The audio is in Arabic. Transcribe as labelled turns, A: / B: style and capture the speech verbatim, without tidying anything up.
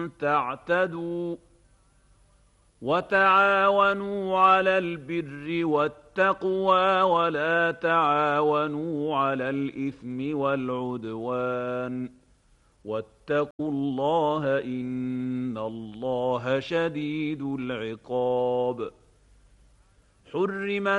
A: تعتدوا وتعاونوا على البر والتقوى ولا تعاونوا على الإثم والعدوان واتقوا الله إن الله شديد العقاب. حرمت